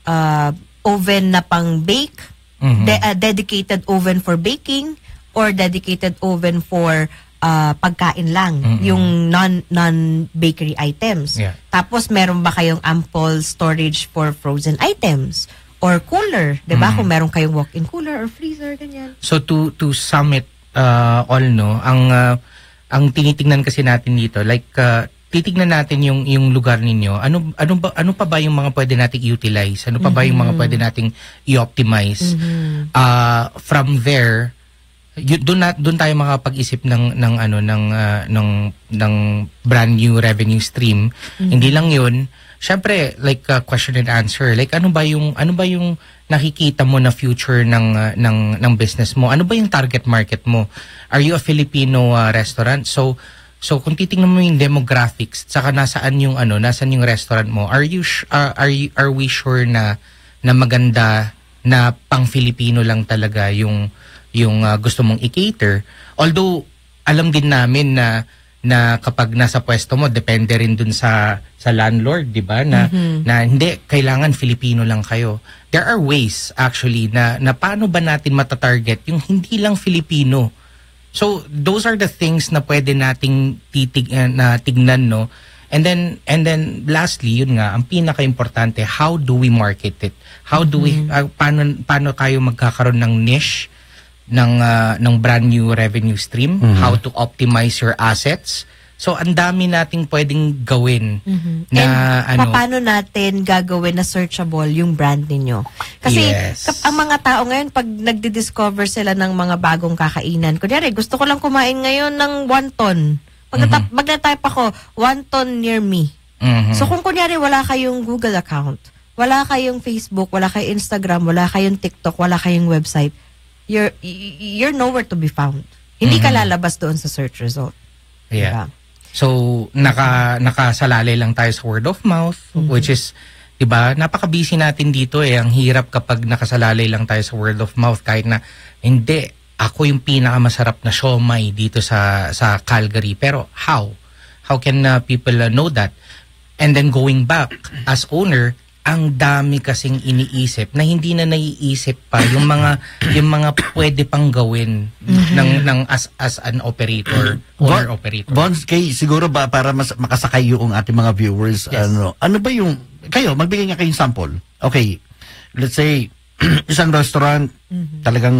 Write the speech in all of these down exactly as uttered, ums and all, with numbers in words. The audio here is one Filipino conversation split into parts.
uh, oven na pang bake, mm-hmm. de- uh, dedicated oven for baking, or dedicated oven for uh, pagkain lang, mm-hmm. yung non non bakery items. Yeah. Tapos meron ba kayong ample storage for frozen items or cooler, 'di ba? Mm-hmm. Kung meron kayong walk-in cooler or freezer ganyan. So to to sum it uh, all, no, ang uh, ang tinitingnan kasi natin dito, like uh, titignan natin yung yung lugar ninyo. Ano ano ba ano pa ba yung mga pwede nating i-utilize? Ano pa mm-hmm. ba yung mga pwede nating i-optimize? Mm-hmm. Uh, from there, y- doon na doon tayo makapag-isip ng ng ano ng uh, ng ng brand new revenue stream. Mm-hmm. Hindi lang 'yun. Syempre, like uh, question and answer. Like ano ba yung ano ba yung nakikita mo na future ng uh, ng ng business mo? Ano ba yung target market mo? Are you a Filipino uh, restaurant? So So kung titingnan mo yung demographics, saka nasaan yung ano, nasaan yung restaurant mo, are you sh- uh, are you, are we sure na na maganda na pang Filipino lang talaga yung yung uh, gusto mong i-cater? Although alam din namin na na kapag nasa pwesto mo, depende rin dun sa sa landlord, 'di ba? Na mm-hmm. na hindi kailangan Filipino lang kayo. There are ways actually na na paano ba natin mata-target yung hindi lang Filipino. So those are the things na pwede nating titig uh, na tignan, no. And then and then lastly, yun nga ang pinaka-importante, how do we market it? How do mm-hmm. we uh, paano paano kayo magkakaroon ng niche ng uh, ng brand new revenue stream, mm-hmm. how to optimize your assets. So ang dami nating pwedeng gawin mm-hmm. na and ano, paano natin gagawin na searchable yung brand ninyo. Kasi yes. kap- ang mga tao ngayon pag nagdi-discover sila ng mga bagong kakainan, kunyari gusto ko lang kumain ngayon ng wonton. Pag mm-hmm. magna-type ako wonton near me. Mm-hmm. So kung kunyari wala kayong Google account, wala kayong Facebook, wala kayong Instagram, wala kayong TikTok, wala kayong website, you're you're nowhere to be found. Hindi mm-hmm. ka lalabas doon sa search result. Yeah. Diba? So naka nakasalalay lang tayo sa word of mouth, mm-hmm. which is 'di ba? Napaka-busy natin dito eh. Ang hirap kapag nakasalalay lang tayo sa word of mouth kahit na hindi ako yung pinakamasarap na siomai dito sa sa Calgary. Pero how? How can uh, people uh, know that? And then going back as owner, ang dami kasing iniisip na hindi na naiisip pa yung mga yung mga pwede pang gawin mm-hmm. ng ng as as an operator or Bon, operator. Bonds, kay siguro ba para mas makasakay yung ating mga viewers, yes. ano ano ba yung kayo magbigay nga kayong sample. Okay. Let's say isang restaurant mm-hmm. talagang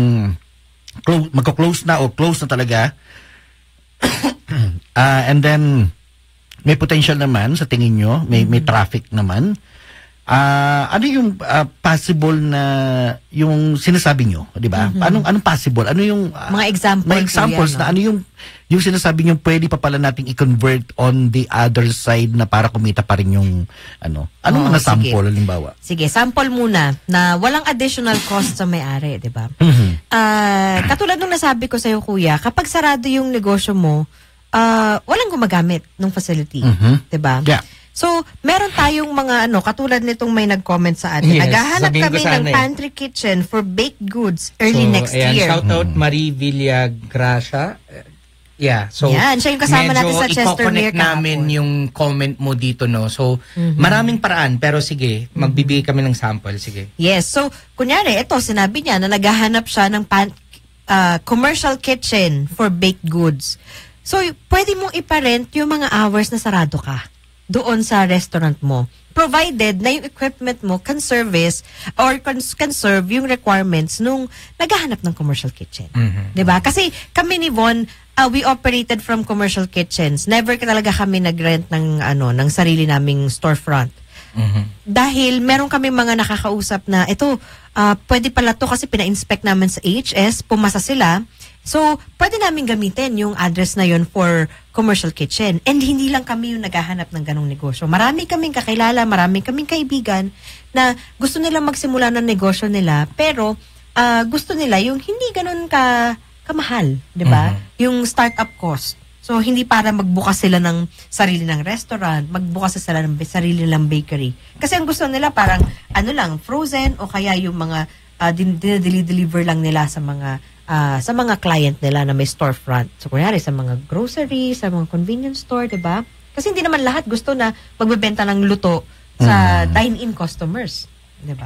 close, magko-close na o close na talaga. uh, and then may potential naman sa tingin nyo, may mm-hmm. may traffic naman. Ah, uh, ano yung uh, possible na yung sinasabi nyo, 'di ba? Mm-hmm. Anong anong possible? Ano yung uh, mga examples? Mga examples yan, na no? ano yung yung sinasabi nyo pwede pa pala nating i-convert on the other side na para kumita pa rin yung ano. Anong oh, mga sample sige. halimbawa? Sige, sample muna na walang additional cost sa may-ari, 'di ba? Mm-hmm. Uh, katulad nung nasabi ko sa iyo, kuya, kapag sarado yung negosyo mo, uh, walang gumagamit ng facility, mm-hmm. 'di ba? Yeah. So, meron tayong mga ano, katulad nitong may nag-comment sa atin. Yes, Naghahanap kami ng eh. pantry kitchen for baked goods early so, next ayan, year. Shout out Marie Villagracia. Yeah, so yan, siya yung kasama natin sa Chester Medyo Mir namin yung comment mo dito, no. So, mm-hmm. maraming paraan pero sige, magbibigay kami ng sample, sige. Yes, so kunyari, ito sinabi niya na naghahanap siya ng pan, uh, commercial kitchen for baked goods. So, pwede mong iparent yung mga hours na sarado ka doon sa restaurant mo, provided na yung equipment mo can service or can, can serve yung requirements nung naghahanap ng commercial kitchen. Mm-hmm. Diba? Kasi kami ni Von, uh, we operated from commercial kitchens. Never talaga kami nag-rent ng, ano, ng sarili naming storefront. Mm-hmm. Dahil meron kami mga nakakausap na, ito, uh, pwede pala to kasi pina-inspect namin sa H S, pumasa sila. So, pwede namin gamitin yung address na yun for commercial kitchen. And hindi lang kami yung naghahanap ng ganong negosyo. Marami kaming kakilala, marami kaming kaibigan na gusto nilang magsimula ng negosyo nila, pero uh, gusto nila yung hindi ganon ka kamahal, di ba? Mm-hmm. Yung startup cost. So, hindi para magbukas sila ng sarili ng restaurant, magbukas sila ng sarili ng bakery. Kasi ang gusto nila parang, ano lang, frozen o kaya yung mga uh, din-deliver lang nila sa mga Uh, sa mga client nila na may storefront. So, kunyari, sa mga grocery, sa mga convenience store, diba? Kasi hindi naman lahat gusto na magbebenta ng luto sa mm. dine-in customers.